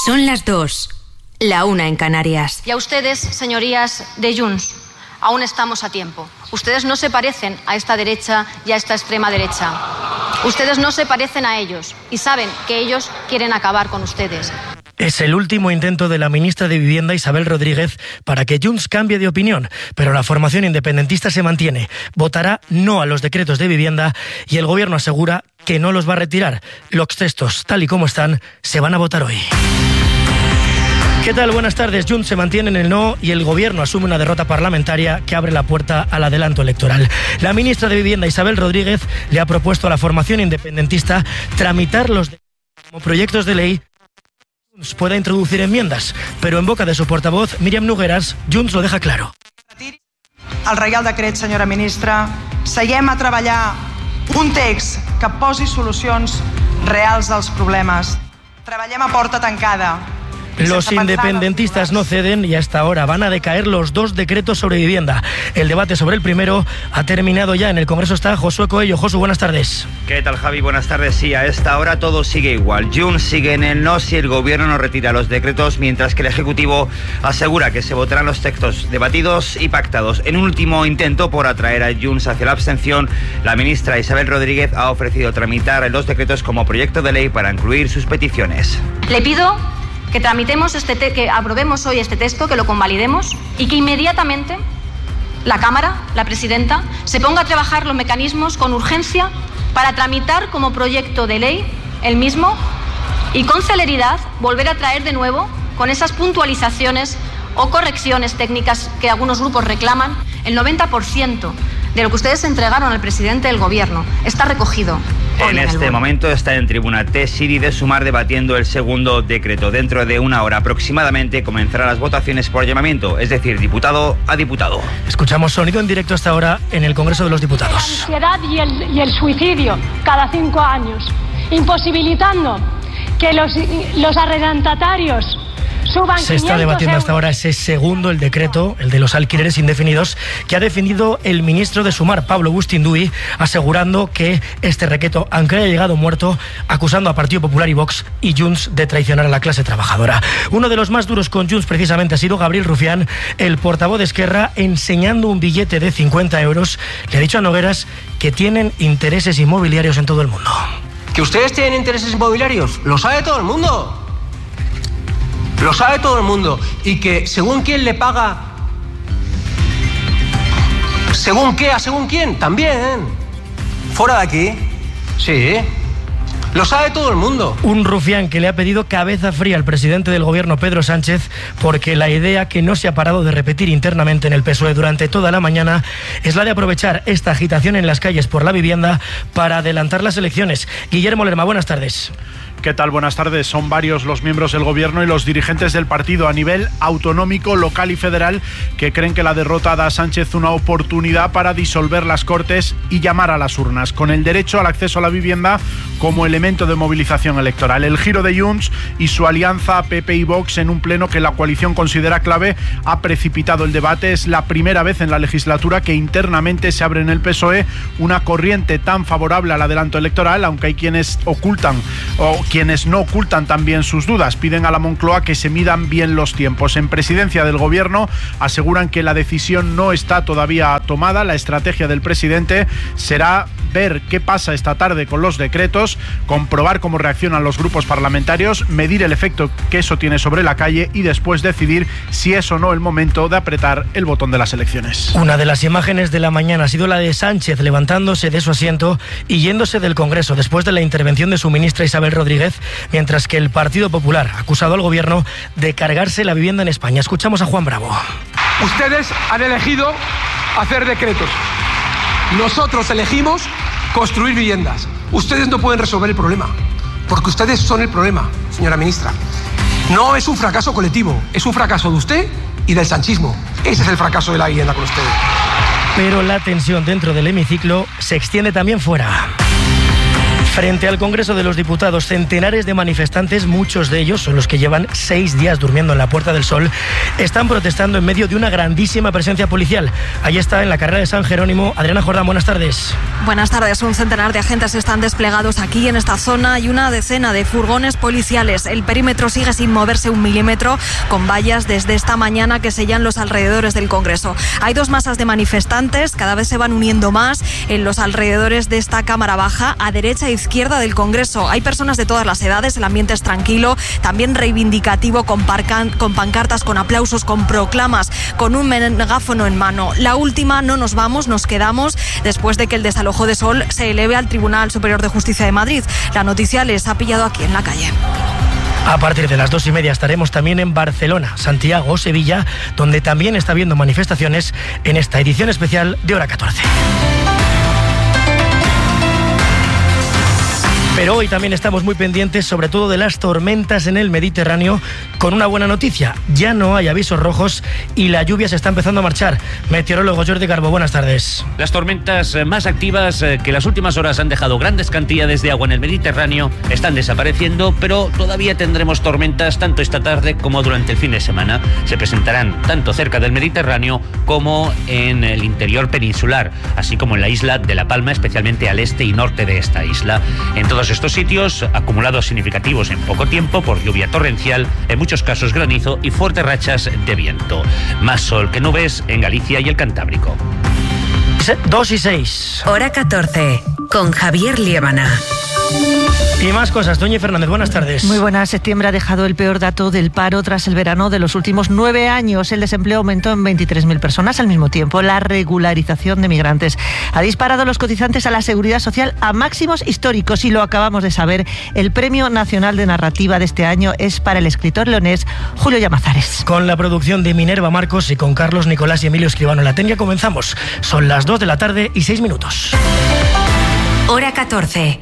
Son las 2, la 1 en Canarias. Y a ustedes, señorías de Junts, aún estamos a tiempo. Ustedes no se parecen a esta derecha y a esta extrema derecha. Ustedes no se parecen a ellos y saben que ellos quieren acabar con ustedes. Es el último intento de la ministra de Vivienda, Isabel Rodríguez, para que Junts cambie de opinión, pero la formación independentista se mantiene. Votará no a los decretos de vivienda y el gobierno asegura que no los va a retirar. Los textos, tal y como están, se van a votar hoy. ¿Qué tal? Buenas tardes. Junts se mantiene en el no y el gobierno asume una derrota parlamentaria que abre la puerta al adelanto electoral. La ministra de Vivienda, Isabel Rodríguez, le ha propuesto a la formación independentista tramitar los como proyectos de ley. Junts pueda introducir enmiendas, pero en boca de su portavoz, Míriam Nogueras, Junts lo deja claro. El Reial Decret, senyora ministra, seguem a treballar un text que posi solucions reals als problemes. Treballem a porta tancada. Los independentistas no ceden y hasta ahora van a decaer los dos decretos sobre vivienda. El debate sobre el primero ha terminado ya. En el Congreso está Josué Coello. Josu, buenas tardes. ¿Qué tal, Javi? Buenas tardes. Sí, a esta hora todo sigue igual. Junts sigue en el no si el gobierno no retira los decretos, mientras que el Ejecutivo asegura que se votarán los textos debatidos y pactados. En un último intento por atraer a Junts hacia la abstención, la ministra Isabel Rodríguez ha ofrecido tramitar los decretos como proyecto de ley para incluir sus peticiones. Le pido que tramitemos que aprobemos hoy este texto, que lo convalidemos y que inmediatamente la Cámara, la presidenta, se ponga a trabajar los mecanismos con urgencia para tramitar como proyecto de ley el mismo y con celeridad volver a traer de nuevo con esas puntualizaciones o correcciones técnicas que algunos grupos reclaman. El 90% de lo que ustedes entregaron al presidente del gobierno está recogido. En este momento está en tribuna Siri de Sumar debatiendo el segundo decreto. Dentro de una hora aproximadamente comenzarán las votaciones por llamamiento, es decir, diputado a diputado. Escuchamos sonido en directo hasta ahora en el Congreso de los Diputados. La ansiedad y el suicidio cada 5 años, imposibilitando que los arrendatarios suban. Se está debatiendo hasta ahora ese segundo, el decreto, el de los alquileres indefinidos, que ha defendido el ministro de Sumar, Pablo Bustinduy, asegurando que este decreto, aunque haya llegado muerto, acusando a Partido Popular y Vox y Junts de traicionar a la clase trabajadora. Uno de los más duros con Junts precisamente ha sido Gabriel Rufián, el portavoz de Esquerra, enseñando un billete de 50 euros. Le ha dicho a Nogueras que tienen intereses inmobiliarios en todo el mundo. ¿Que ustedes tienen intereses inmobiliarios? Lo sabe todo el mundo. Lo sabe todo el mundo. Y que según quién le paga, según qué, a según quién, también. Fuera de aquí. Sí. Lo sabe todo el mundo. Un Rufián que le ha pedido cabeza fría al presidente del gobierno, Pedro Sánchez, porque la idea que no se ha parado de repetir internamente en el PSOE durante toda la mañana es la de aprovechar esta agitación en las calles por la vivienda para adelantar las elecciones. Guillermo Lerma, buenas tardes. ¿Qué tal? Buenas tardes. Son varios los miembros del gobierno y los dirigentes del partido a nivel autonómico, local y federal que creen que la derrota da a Sánchez una oportunidad para disolver las Cortes y llamar a las urnas, con el derecho al acceso a la vivienda como elemento de movilización electoral. El giro de Junts y su alianza PP y Vox en un pleno que la coalición considera clave ha precipitado el debate. Es la primera vez en la legislatura que internamente se abre en el PSOE una corriente tan favorable al adelanto electoral, aunque hay quienes no ocultan también sus dudas. Piden a la Moncloa que se midan bien los tiempos. En presidencia del gobierno aseguran que la decisión no está todavía tomada. La estrategia del presidente será ver qué pasa esta tarde con los decretos, comprobar cómo reaccionan los grupos parlamentarios, medir el efecto que eso tiene sobre la calle y después decidir si es o no el momento de apretar el botón de las elecciones. Una de las imágenes de la mañana ha sido la de Sánchez levantándose de su asiento y yéndose del Congreso después de la intervención de su ministra Isabel Rodríguez, mientras que el Partido Popular ha acusado al gobierno de cargarse la vivienda en España. Escuchamos a Juan Bravo. Ustedes han elegido hacer decretos. Nosotros elegimos construir viviendas. Ustedes no pueden resolver el problema, porque ustedes son el problema, señora ministra. No es un fracaso colectivo, es un fracaso de usted y del sanchismo. Ese es el fracaso de la vivienda con ustedes. Pero la tensión dentro del hemiciclo se extiende también fuera. Frente al Congreso de los Diputados, centenares de manifestantes, muchos de ellos son los que llevan 6 días durmiendo en la Puerta del Sol, están protestando en medio de una grandísima presencia policial. Ahí está, en la carrera de San Jerónimo. Adriana Jordán, buenas tardes. Buenas tardes. Un centenar de agentes están desplegados aquí en esta zona y una decena de furgones policiales. El perímetro sigue sin moverse un milímetro, con vallas desde esta mañana que sellan los alrededores del Congreso. Hay 2 masas de manifestantes, cada vez se van uniendo más en los alrededores de esta Cámara Baja, a derecha e izquierda del Congreso. Hay personas de todas las edades, el ambiente es tranquilo, también reivindicativo, con pancartas, con aplausos, con proclamas, con un megáfono en mano. La última: no nos vamos, nos quedamos, después de que el desalojo de Sol se eleve al Tribunal Superior de Justicia de Madrid. La noticia les ha pillado aquí en la calle. A partir de las 2:30 estaremos también en Barcelona, Santiago o Sevilla, donde también está habiendo manifestaciones en esta edición especial de Hora 14. Pero hoy también estamos muy pendientes, sobre todo de las tormentas en el Mediterráneo, con una buena noticia: ya no hay avisos rojos y la lluvia se está empezando a marchar. Meteorólogo Jordi Garbo, buenas tardes. Las tormentas más activas, que las últimas horas han dejado grandes cantidades de agua en el Mediterráneo, están desapareciendo, pero todavía tendremos tormentas tanto esta tarde como durante el fin de semana. Se presentarán tanto cerca del Mediterráneo como en el interior peninsular, así como en la isla de La Palma, especialmente al este y norte de esta isla. En todos estos sitios, acumulados significativos en poco tiempo por lluvia torrencial, en muchos casos granizo y fuertes rachas de viento. Más sol que nubes en Galicia y el Cantábrico. 2:06. Hora 14, con Javier Liébana. Y más cosas. Doña Fernández, buenas tardes. Muy buenas. Septiembre ha dejado el peor dato del paro tras el verano de los últimos 9 años. El desempleo aumentó en 23.000 personas. Al mismo tiempo, la regularización de migrantes ha disparado los cotizantes a la Seguridad Social a máximos históricos. Y lo acabamos de saber, el Premio Nacional de Narrativa de este año es para el escritor leonés Julio Llamazares. Con la producción de Minerva Marcos y con Carlos Nicolás y Emilio Escribano en la técnica comenzamos. Son las 2 de la tarde y 6 minutos. Hora 14.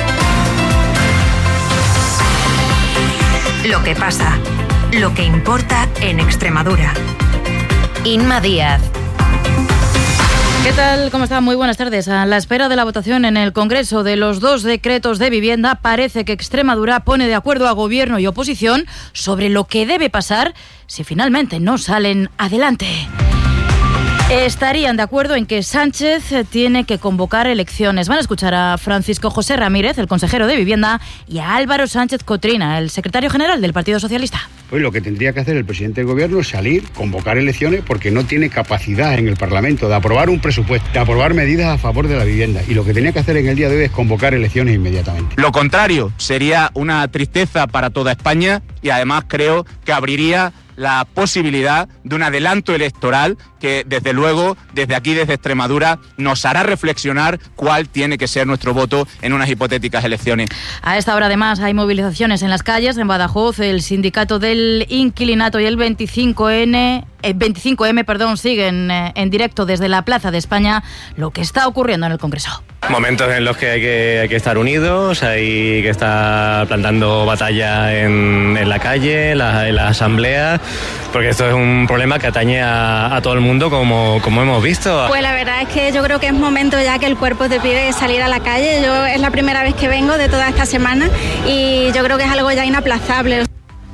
Lo que pasa, lo que importa en Extremadura. Inma Díaz. ¿Qué tal? ¿Cómo están? Muy buenas tardes. A la espera de la votación en el Congreso de los 2 decretos de vivienda, parece que Extremadura pone de acuerdo a gobierno y oposición sobre lo que debe pasar si finalmente no salen adelante. Estarían de acuerdo en que Sánchez tiene que convocar elecciones. Van a escuchar a Francisco José Ramírez, el consejero de Vivienda, y a Álvaro Sánchez Cotrina, el secretario general del Partido Socialista. Hoy lo que tendría que hacer el presidente del gobierno es salir, convocar elecciones, porque no tiene capacidad en el Parlamento de aprobar un presupuesto, de aprobar medidas a favor de la vivienda. Y lo que tenía que hacer en el día de hoy es convocar elecciones inmediatamente. Lo contrario sería una tristeza para toda España y además creo que abriría la posibilidad de un adelanto electoral que, desde luego, desde aquí, desde Extremadura, nos hará reflexionar cuál tiene que ser nuestro voto en unas hipotéticas elecciones. A esta hora, además, hay movilizaciones en las calles. En Badajoz, el sindicato del inquilinato y el 25M siguen en directo desde la Plaza de España lo que está ocurriendo en el Congreso. Momentos en los que hay que estar unidos, hay que estar plantando batalla en la calle, en la asamblea, porque esto es un problema que atañe a todo el mundo, como hemos visto. Pues la verdad es que yo creo que es momento ya que el cuerpo te pide salir a la calle. Es la primera vez que vengo de toda esta semana y yo creo que es algo ya inaplazable.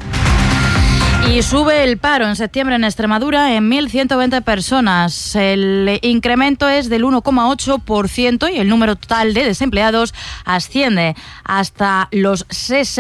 Y sube el paro en septiembre en Extremadura en 1.120 personas. El incremento es del 1,8% y el número total de desempleados asciende hasta los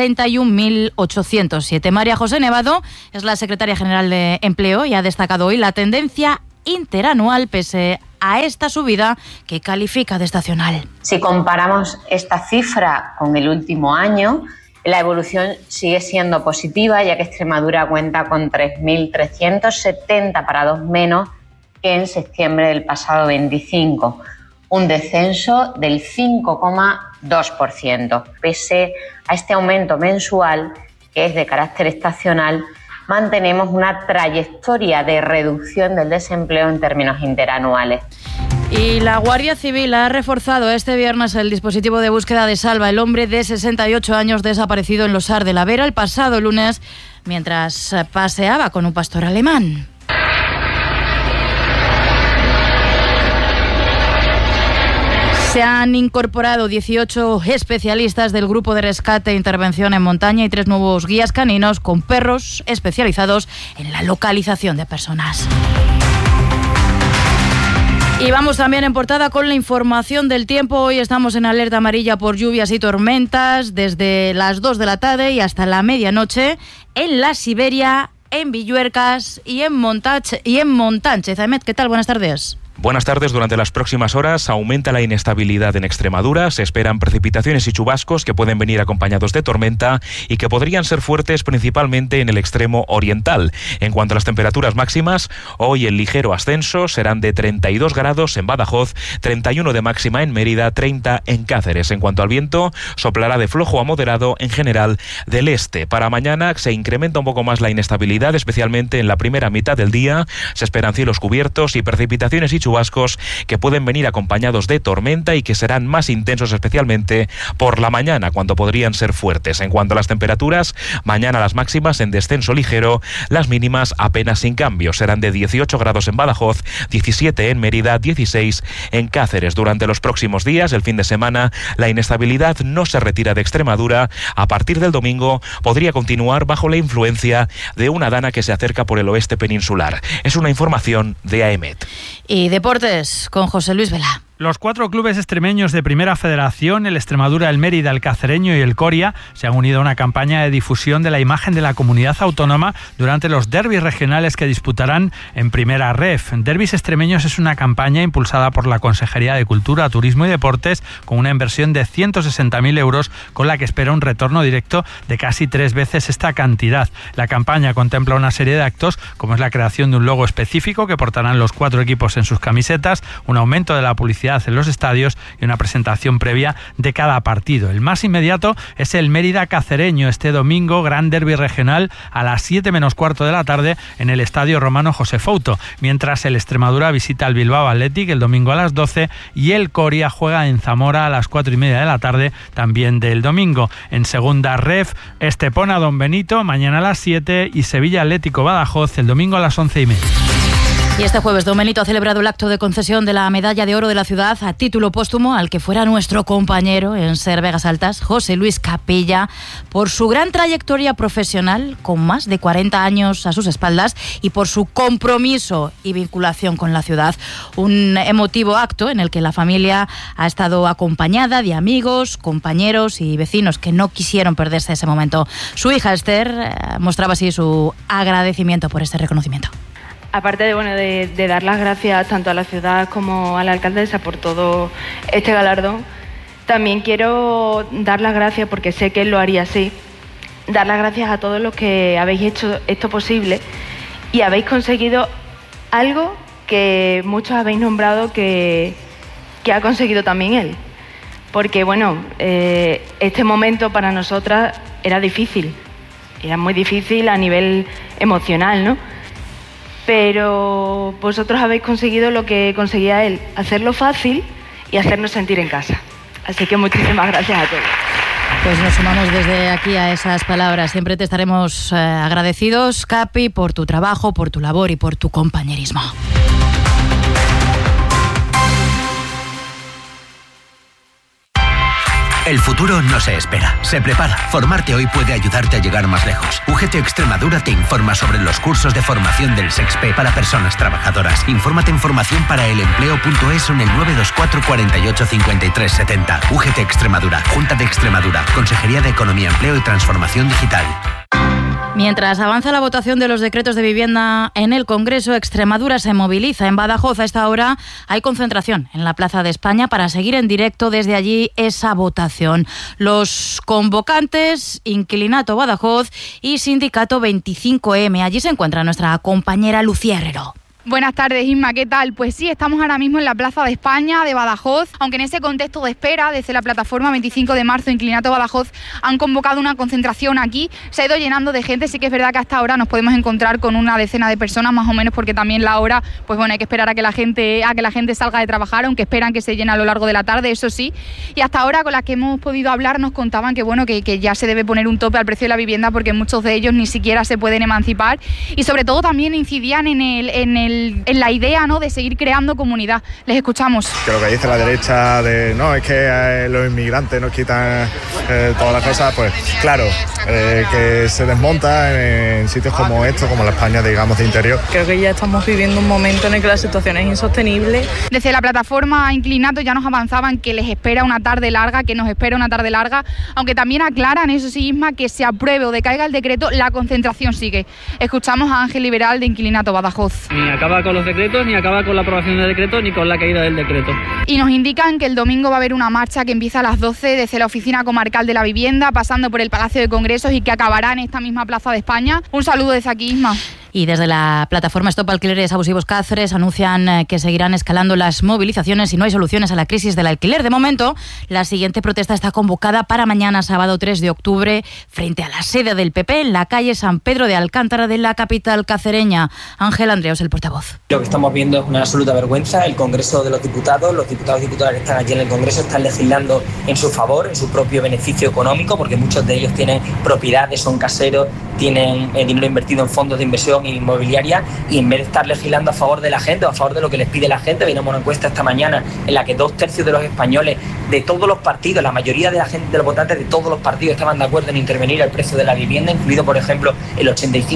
61.807. María José Nevado es la secretaria general de Empleo y ha destacado hoy la tendencia interanual pese a esta subida que califica de estacional. Si comparamos esta cifra con el último año, la evolución sigue siendo positiva, ya que Extremadura cuenta con 3.370 parados menos que en septiembre del pasado 25, un descenso del 5,2%. Pese a este aumento mensual, que es de carácter estacional, mantenemos una trayectoria de reducción del desempleo en términos interanuales. Y la Guardia Civil ha reforzado este viernes el dispositivo de búsqueda de Salva, el hombre de 68 años desaparecido en Losar de la Vera el pasado lunes mientras paseaba con un pastor alemán. Se han incorporado 18 especialistas del Grupo de Rescate e Intervención en Montaña y 3 nuevos guías caninos con perros especializados en la localización de personas. Y vamos también en portada con la información del tiempo. Hoy estamos en alerta amarilla por lluvias y tormentas desde las 2 de la tarde y hasta la medianoche en la Siberia, en Villuercas y en Montánchez. Ahmed, ¿qué tal? Buenas tardes. Buenas tardes. Durante las próximas horas aumenta la inestabilidad en Extremadura. Se esperan precipitaciones y chubascos que pueden venir acompañados de tormenta y que podrían ser fuertes principalmente en el extremo oriental. En cuanto a las temperaturas máximas, hoy el ligero ascenso serán de 32 grados en Badajoz, 31 de máxima en Mérida, 30 en Cáceres. En cuanto al viento, soplará de flojo a moderado en general del este. Para mañana se incrementa un poco más la inestabilidad, especialmente en la primera mitad del día. Se esperan cielos cubiertos y precipitaciones y chubascos que pueden venir acompañados de tormenta y que serán más intensos especialmente por la mañana, cuando podrían ser fuertes. En cuanto a las temperaturas, mañana las máximas en descenso ligero, las mínimas apenas sin cambio. Serán de 18 grados en Badajoz, 17 en Mérida, 16 en Cáceres. Durante los próximos días, el fin de semana, la inestabilidad no se retira de Extremadura. A partir del domingo podría continuar bajo la influencia de una dana que se acerca por el oeste peninsular. Es una información de AEMET. Y deportes con José Luis Vela. Los 4 clubes extremeños de Primera Federación, el Extremadura, el Mérida, el Cacereño y el Coria, se han unido a una campaña de difusión de la imagen de la comunidad autónoma durante los derbis regionales que disputarán en Primera Ref. Derbis extremeños es una campaña impulsada por la Consejería de Cultura, Turismo y Deportes con una inversión de 160.000 euros, con la que espera un retorno directo de casi 3 veces esta cantidad. La campaña contempla una serie de actos, como es la creación de un logo específico que portarán los 4 equipos en sus camisetas, un aumento de la publicidad en los estadios y una presentación previa de cada partido. El más inmediato es el Mérida Cacereño, este domingo, gran derbi regional a las 7 menos cuarto de la tarde en el Estadio Romano José Fouto, mientras el Extremadura visita al Bilbao Athletic el domingo a las 12 y el Coria juega en Zamora a las 4:30 de la tarde también del domingo. En segunda ref, Estepona Don Benito mañana a las 7 y Sevilla Atlético Badajoz el domingo a las 11:30. Y este jueves Don Benito ha celebrado el acto de concesión de la Medalla de Oro de la ciudad a título póstumo al que fuera nuestro compañero en Ser Vegas Altas, José Luis Capella, por su gran trayectoria profesional con más de 40 años a sus espaldas y por su compromiso y vinculación con la ciudad. Un emotivo acto en el que la familia ha estado acompañada de amigos, compañeros y vecinos que no quisieron perderse ese momento. Su hija Esther mostraba así su agradecimiento por este reconocimiento. Aparte de dar las gracias tanto a la ciudad como a la alcaldesa por todo este galardón, también quiero dar las gracias, porque sé que él lo haría así, dar las gracias a todos los que habéis hecho esto posible y habéis conseguido algo que muchos habéis nombrado que ha conseguido también él. Porque este momento para nosotras era difícil, era muy difícil a nivel emocional, ¿no? Pero vosotros habéis conseguido lo que conseguía él, hacerlo fácil y hacernos sentir en casa. Así que muchísimas gracias a todos. Pues nos sumamos desde aquí a esas palabras. Siempre te estaremos agradecidos, Capi, por tu trabajo, por tu labor y por tu compañerismo. El futuro no se espera, se prepara. Formarte hoy puede ayudarte a llegar más lejos. UGT Extremadura te informa sobre los cursos de formación del SEXP para personas trabajadoras. Infórmate en formacionparaelempleo.es o en el 924 48 53 70. UGT Extremadura, Junta de Extremadura, Consejería de Economía, Empleo y Transformación Digital. Mientras avanza la votación de los decretos de vivienda en el Congreso, Extremadura se moviliza. En Badajoz a esta hora hay concentración en la Plaza de España para seguir en directo desde allí esa votación. Los convocantes, Inquilinato Badajoz y Sindicato 25M. Allí se encuentra nuestra compañera Lucía Herrero. Buenas tardes, Isma, ¿qué tal? Pues sí, estamos ahora mismo en la Plaza de España de Badajoz, aunque en ese contexto de espera, desde la plataforma 25 de marzo, Inquilinato Badajoz, han convocado una concentración aquí, se ha ido llenando de gente, sí que es verdad que hasta ahora nos podemos encontrar con una decena de personas más o menos, porque también la hora, pues bueno, hay que esperar a que la gente salga de trabajar, aunque esperan que se llene a lo largo de la tarde, eso sí, y hasta ahora con las que hemos podido hablar nos contaban que bueno, que ya se debe poner un tope al precio de la vivienda porque muchos de ellos ni siquiera se pueden emancipar y sobre todo también incidían en el en la idea, ¿no?, de seguir creando comunidad. Les escuchamos. Que lo que dice la derecha de no, es que los inmigrantes nos quitan todas las cosas, pues claro, que se desmonta en sitios como estos, como la España, digamos, de interior. Creo que ya estamos viviendo un momento en el que la situación es insostenible. Desde la plataforma Inclinato ya nos avanzaban que les espera una tarde larga, que nos espera una tarde larga, aunque también aclaran, eso sí, Isma, que se apruebe o decaiga el decreto, la concentración sigue. Escuchamos a Ángel Liberal de Inclinato Badajoz. Ni acaba con los decretos, ni acaba con la aprobación del decreto, ni con la caída del decreto. Y nos indican que el domingo va a haber una marcha que empieza a las 12 desde la Oficina Comarcal de la Vivienda, pasando por el Palacio de Congresos y que acabará en esta misma Plaza de España. Un saludo desde aquí, Isma. Y desde la plataforma Stop Alquileres Abusivos Cáceres anuncian que seguirán escalando las movilizaciones si no hay soluciones a la crisis del alquiler. De momento, la siguiente protesta está convocada para mañana, sábado 3 de octubre, frente a la sede del PP en la calle San Pedro de Alcántara de la capital cacereña. Ángel Andreos, el portavoz. Lo que estamos viendo es una absoluta vergüenza. El Congreso de los diputados y diputadas que están allí en el Congreso están legislando en su favor, en su propio beneficio económico, porque muchos de ellos tienen propiedades, son caseros, tienen dinero invertido en fondos de inversión inmobiliaria, y en vez de estar legislando a favor de la gente o a favor de lo que les pide la gente, veíamos una encuesta esta mañana en la que 2/3 de los españoles de todos los partidos, la mayoría de la gente, de los votantes de todos los partidos, estaban de acuerdo en intervenir el precio de la vivienda, incluido, por ejemplo, el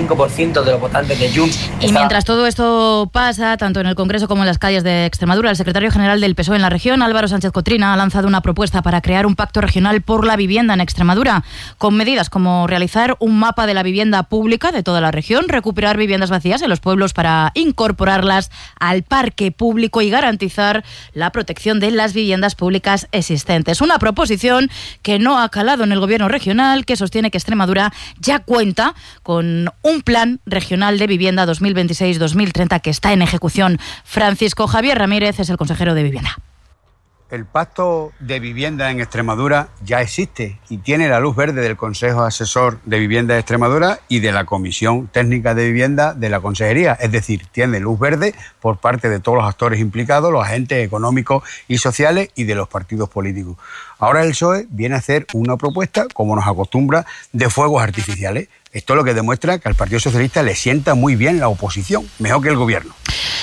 85% de los votantes de Junts. Y mientras todo esto pasa, tanto en el Congreso como en las calles de Extremadura, el secretario general del PSOE en la región, Álvaro Sánchez Cotrina, ha lanzado una propuesta para crear un pacto regional por la vivienda en Extremadura, con medidas como realizar un mapa de la vivienda pública de toda la región, recuperar viviendas vacías en los pueblos para incorporarlas al parque público y garantizar la protección de las viviendas públicas existentes. Una proposición que no ha calado en el gobierno regional, que sostiene que Extremadura ya cuenta con un plan regional de vivienda 2026-2030 que está en ejecución. Francisco Javier Ramírez es el consejero de Vivienda. El pacto de vivienda en Extremadura ya existe y tiene la luz verde del Consejo Asesor de Vivienda de Extremadura y de la Comisión Técnica de Vivienda de la Consejería. Es decir, tiene luz verde por parte de todos los actores implicados, los agentes económicos y sociales y de los partidos políticos. Ahora el PSOE viene a hacer una propuesta, como nos acostumbra, de fuegos artificiales. Esto es lo que demuestra que al Partido Socialista le sienta muy bien la oposición, mejor que el gobierno.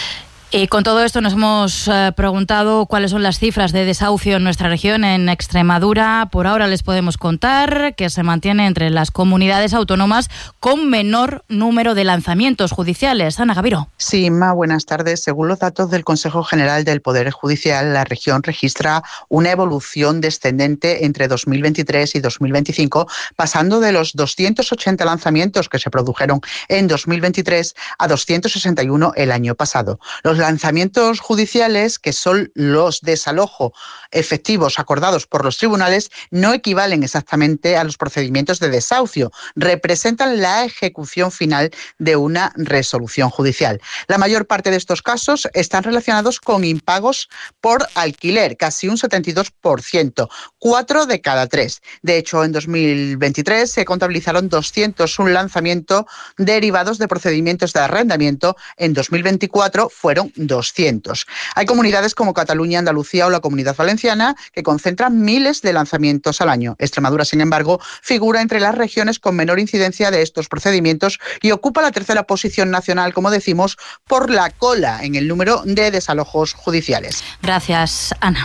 Y con todo esto nos hemos preguntado cuáles son las cifras de desahucio en nuestra región, en Extremadura. Por ahora les podemos contar que se mantiene entre las comunidades autónomas con menor número de lanzamientos judiciales. Ana Gaviro. Sí, Inma, buenas tardes. Según los datos del Consejo General del Poder Judicial, la región registra una evolución descendente entre 2023 y 2025, pasando de los 280 lanzamientos que se produjeron en 2023 a 261 el año pasado. Los lanzamientos judiciales, que son los desalojos efectivos acordados por los tribunales, no equivalen exactamente a los procedimientos de desahucio, representan la ejecución final de una resolución judicial. La mayor parte de estos casos están relacionados con impagos por alquiler, casi un 72%, 4 de cada 3. De hecho, en 2023 se contabilizaron 201 lanzamientos derivados de procedimientos de arrendamiento. En 2024 fueron 200. Hay comunidades como Cataluña, Andalucía o la Comunidad Valenciana que concentran miles de lanzamientos al año. Extremadura, sin embargo, figura entre las regiones con menor incidencia de estos procedimientos y ocupa la tercera posición nacional, como decimos, por la cola en el número de desalojos judiciales. Gracias, Ana.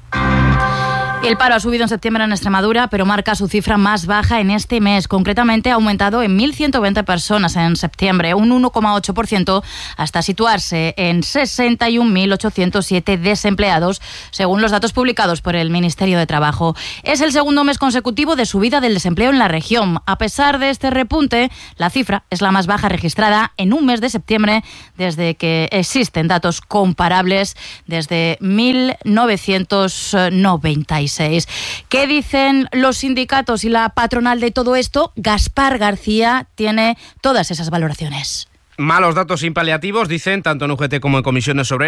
El paro ha subido en septiembre en Extremadura, pero marca su cifra más baja en este mes. Concretamente, ha aumentado en 1.120 personas en septiembre, un 1,8%, hasta situarse en 61.807 desempleados, según los datos publicados por el Ministerio de Trabajo. Es el segundo mes consecutivo de subida del desempleo en la región. A pesar de este repunte, la cifra es la más baja registrada en un mes de septiembre desde que existen datos comparables desde 1996. ¿Qué dicen los sindicatos y la patronal de todo esto? Gaspar García tiene todas esas valoraciones. Malos datos sin paliativos, dicen, tanto en UGT como en Comisiones Obreras.